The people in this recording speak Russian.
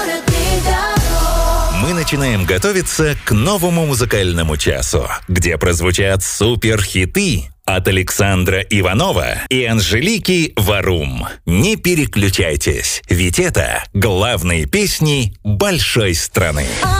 Мы начинаем готовиться к новому музыкальному часу, где прозвучат суперхиты от Александра Иванова и Анжелики Варум. Не переключайтесь, ведь это главные песни большой страны.